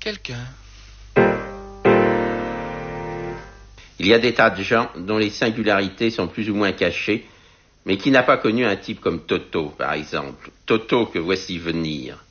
Quelqu'un. Il y a des tas de gens dont les singularités sont plus ou moins cachées, mais qui n'a pas connu un type comme Toto, par exemple. Toto que voici venir.